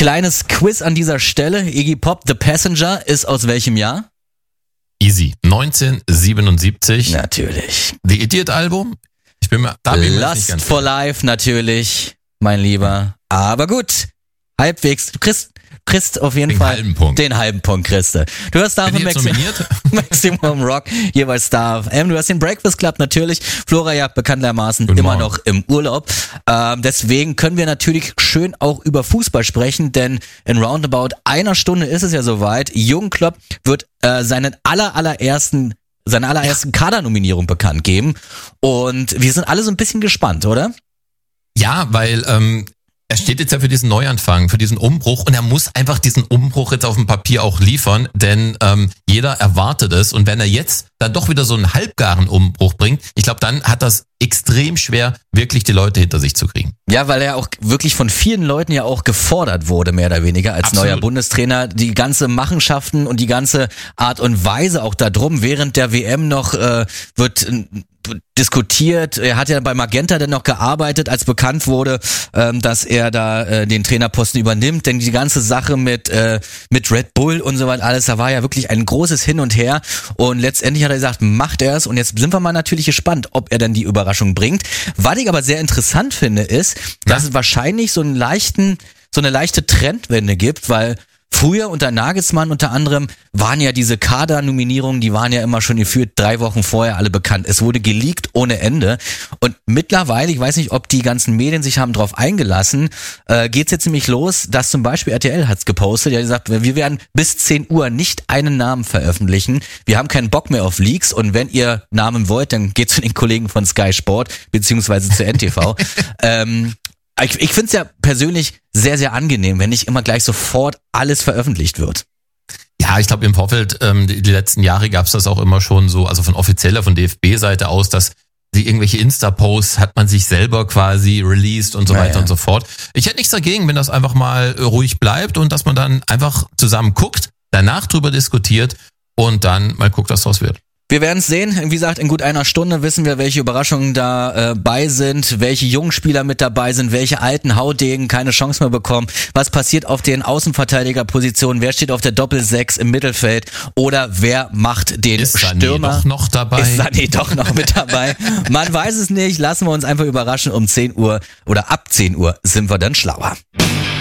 Kleines Quiz an dieser Stelle. Iggy Pop, The Passenger, ist aus welchem Jahr? Easy. 1977. Natürlich. The Idiot-Album? Ich bin mir da bin ich nicht Lust ganz for Life, natürlich, mein Lieber. Aber gut, halbwegs. Du kriegst auf jeden Fall den halben Punkt, kriegst du. Du hörst da von Maximum Rock, jeweils Star FM. Du hast den Breakfast Club natürlich. Flora ja bekanntermaßen immer noch im Urlaub. Deswegen können wir natürlich schön auch über Fußball sprechen, denn in roundabout einer Stunde ist es ja soweit. Jürgen Klopp wird seine allerersten Kadernominierung bekannt geben. Und wir sind alle so ein bisschen gespannt, oder? Ja, weil er steht jetzt ja für diesen Neuanfang, für diesen Umbruch und er muss einfach diesen Umbruch jetzt auf dem Papier auch liefern, denn jeder erwartet es und wenn er jetzt dann doch wieder so einen halbgaren Umbruch bringt, ich glaube, dann hat das extrem schwer, wirklich die Leute hinter sich zu kriegen. Ja, weil er auch wirklich von vielen Leuten ja auch gefordert wurde, mehr oder weniger als neuer Bundestrainer. Die ganze Machenschaften und die ganze Art und Weise auch da drum, während der WM noch wird diskutiert. Er hat ja bei Magenta dann noch gearbeitet, als bekannt wurde, dass er da den Trainerposten übernimmt. Denn die ganze Sache mit Red Bull und so weiter alles, da war ja wirklich ein großes Hin und Her. Und letztendlich hat er gesagt, macht er es. Und jetzt sind wir mal natürlich gespannt, ob er dann die Überraschung bringt. Was ich aber sehr interessant finde, ist, dass es wahrscheinlich so eine leichte Trendwende gibt, weil früher unter Nagelsmann unter anderem waren ja diese Kadernominierungen, die waren ja immer schon gefühlt 3 Wochen vorher alle bekannt. Es wurde geleakt ohne Ende. Und mittlerweile, ich weiß nicht, ob die ganzen Medien sich haben drauf eingelassen, geht's jetzt nämlich los, dass zum Beispiel RTL hat's gepostet, der hat gesagt, wir werden bis 10 Uhr nicht einen Namen veröffentlichen. Wir haben keinen Bock mehr auf Leaks und wenn ihr Namen wollt, dann geht zu den Kollegen von Sky Sport beziehungsweise zu NTV. Ich finde es ja persönlich sehr, sehr angenehm, wenn nicht immer gleich sofort alles veröffentlicht wird. Ja, ich glaube im Vorfeld, die letzten Jahre gab es das auch immer schon so, also von DFB-Seite aus, dass die irgendwelche Insta-Posts hat man sich selber quasi released und so weiter und so fort. Ich hätte nichts dagegen, wenn das einfach mal ruhig bleibt und dass man dann einfach zusammen guckt, danach drüber diskutiert und dann mal guckt, was draus wird. Wir werden es sehen. Wie gesagt, in gut einer Stunde wissen wir, welche Überraschungen dabei sind, welche jungen Spieler mit dabei sind, welche alten Haudegen keine Chance mehr bekommen, was passiert auf den Außenverteidigerpositionen, wer steht auf der Doppel-6 im Mittelfeld oder wer macht den Stürmer. Ist Sané doch noch dabei? Ist Sané doch noch mit dabei? Man weiß es nicht. Lassen wir uns einfach überraschen. Um 10 Uhr oder ab 10 Uhr sind wir dann schlauer.